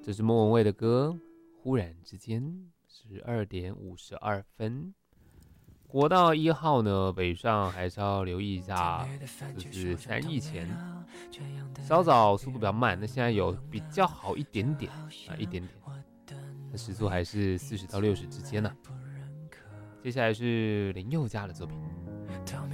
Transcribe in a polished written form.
这是莫文蔚的歌，忽然之间12:52。国道1号呢，北上还是要留意一下，就是3亿前稍早速度比较慢，那现在有比较好一点点一点点，那时速还是40到60之间呢。接下来是林宥嘉的作品。